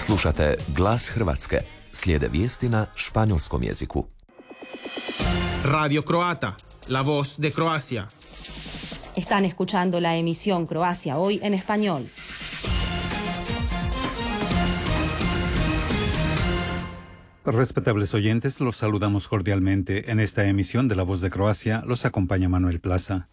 Slušate Glas Hrvatske. Slijede vijesti na španjolskom jeziku. Radio Croata, la voz de Croacia. Están escuchando la emisión Croacia Hoy en español. Respetables oyentes, los saludamos cordialmente. En esta emisión de La Voz de Croacia los acompaña Manuel Plaza.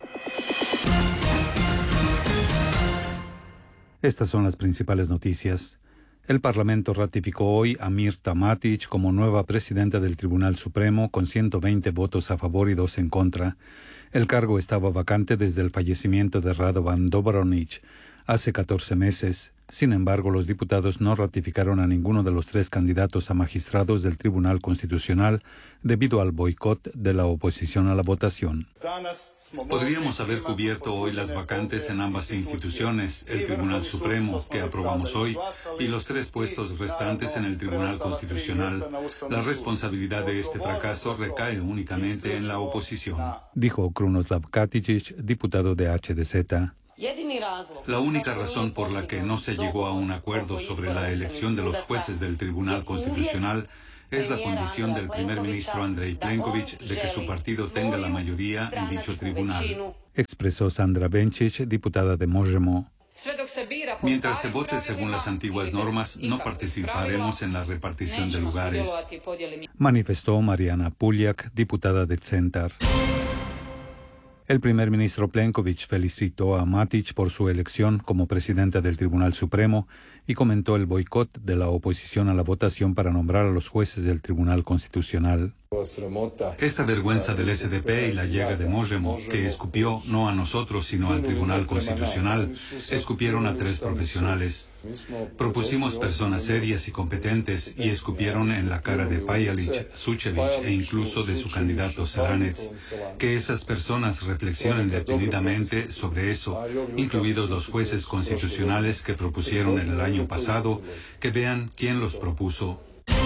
Estas son las principales noticias. El Parlamento ratificó hoy a Mirta Matić como nueva presidenta del Tribunal Supremo con 120 votos a favor y 2 en contra. El cargo estaba vacante desde el fallecimiento de Radovan Dobronić hace 14 meses. Sin embargo, los diputados no ratificaron a ninguno de los 3 candidatos a magistrados del Tribunal Constitucional debido al boicot de la oposición a la votación. Podríamos haber cubierto hoy las vacantes en ambas instituciones, el Tribunal Supremo, que aprobamos hoy, y los 3 puestos restantes en el Tribunal Constitucional. La responsabilidad de este fracaso recae únicamente en la oposición, dijo Krunoslav Katičić, diputado de HDZ. La única razón por la que no se llegó a un acuerdo sobre la elección de los jueces del Tribunal Constitucional es la condición del primer ministro Andrej Plenković de que su partido tenga la mayoría en dicho tribunal, expresó Sandra Benčić, diputada de Možemo. Mientras se vote según las antiguas normas, no participaremos en la repartición de lugares, manifestó Mariana Puljak, diputada de Centar. El primer ministro Plenković felicitó a Matić por su elección como presidenta del Tribunal Supremo y comentó el boicot de la oposición a la votación para nombrar a los jueces del Tribunal Constitucional. Esta vergüenza del SDP y la llega de Možemo, que escupió no a nosotros sino al Tribunal Constitucional, escupieron a 3 profesionales. Propusimos personas serias y competentes y escupieron en la cara de Pajalić, Šućević e incluso de su candidato Selanec. Que esas personas reflexionen detenidamente sobre eso, incluidos los jueces constitucionales que propusieron en el año pasado, que vean quién los propuso.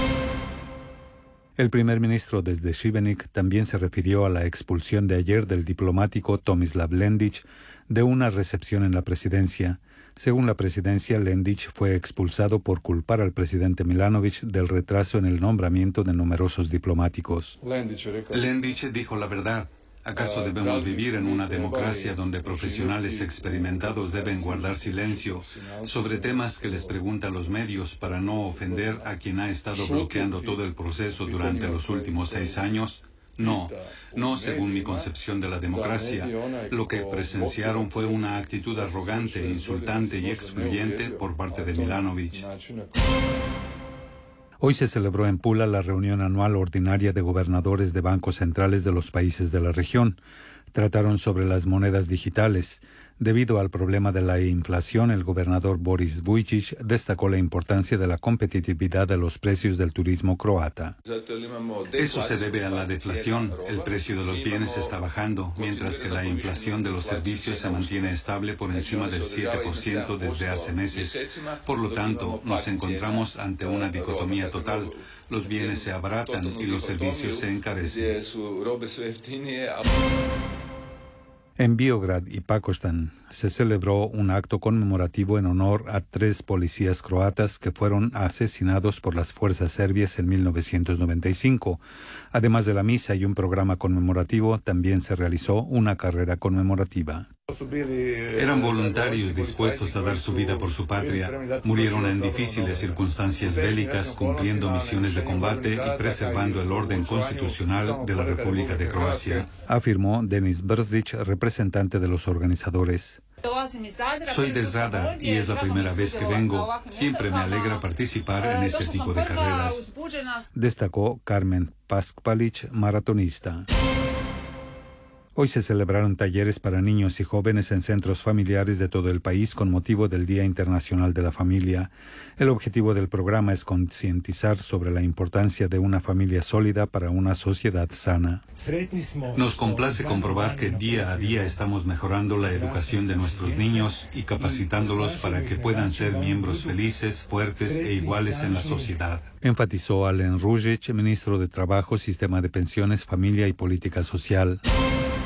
El primer ministro desde Šibenik también se refirió a la expulsión de ayer del diplomático Tomislav Lendić de una recepción en la presidencia. Según la presidencia, Lendić fue expulsado por culpar al presidente Milanović del retraso en el nombramiento de numerosos diplomáticos. Lendić dijo la verdad. ¿Acaso debemos vivir en una democracia donde profesionales experimentados deben guardar silencio sobre temas que les preguntan los medios para no ofender a quien ha estado bloqueando todo el proceso durante los últimos 6 años? No según mi concepción de la democracia. Lo que presenciaron fue una actitud arrogante, insultante y excluyente por parte de Milanović. Hoy se celebró en Pula la reunión anual ordinaria de gobernadores de bancos centrales de los países de la región. Trataron sobre las monedas digitales. Debido al problema de la inflación, el gobernador Boris Vujčić destacó la importancia de la competitividad de los precios del turismo croata. Eso se debe a la deflación. El precio de los bienes está bajando, mientras que la inflación de los servicios se mantiene estable por encima del 7% desde hace meses. Por lo tanto, nos encontramos ante una dicotomía total. Los bienes se abaratan y los servicios se encarecen. En Biograd y Pakoštan se celebró un acto conmemorativo en honor a 3 policías croatas que fueron asesinados por las fuerzas serbias en 1995. Además de la misa y un programa conmemorativo, también se realizó una carrera conmemorativa. Eran voluntarios dispuestos a dar su vida por su patria. Murieron en difíciles circunstancias bélicas, cumpliendo misiones de combate y preservando el orden constitucional de la República de Croacia, afirmó Denis Brzić, representante de los organizadores. Soy de Zadar y es la primera vez que vengo. Siempre me alegra participar en este tipo de carreras, destacó Carmen Paskpalić, maratonista. Hoy se celebraron talleres para niños y jóvenes en centros familiares de todo el país con motivo del Día Internacional de la Familia. El objetivo del programa es concientizar sobre la importancia de una familia sólida para una sociedad sana. Nos complace comprobar que día a día estamos mejorando la educación de nuestros niños y capacitándolos para que puedan ser miembros felices, fuertes e iguales en la sociedad, enfatizó Alen Ružić, ministro de Trabajo, Sistema de Pensiones, Familia y Política Social.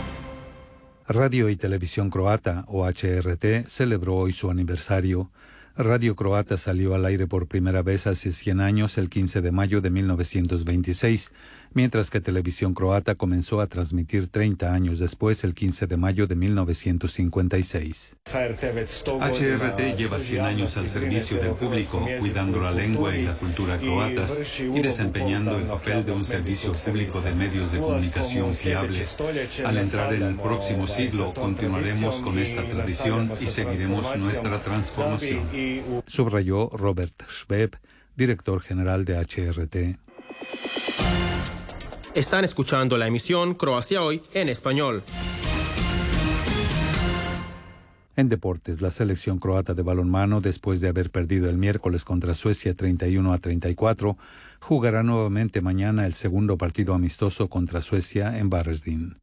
Radio y Televisión Croata, o HRT, celebró hoy su aniversario. Radio Croata salió al aire por primera vez hace 100 años, el 15 de mayo de 1926, mientras que Televisión Croata comenzó a transmitir 30 años después, el 15 de mayo de 1956. HRT lleva 100 años al servicio del público, cuidando la lengua y la cultura croatas y desempeñando el papel de un servicio público de medios de comunicación fiables. Al entrar en el próximo siglo, continuaremos con esta tradición y seguiremos nuestra transformación, subrayó Robert Šveb, director general de HRT. Están escuchando la emisión Croacia Hoy en español. En deportes, la selección croata de balonmano, después de haber perdido el miércoles contra Suecia 31-34, jugará nuevamente mañana el segundo partido amistoso contra Suecia en Varaždin.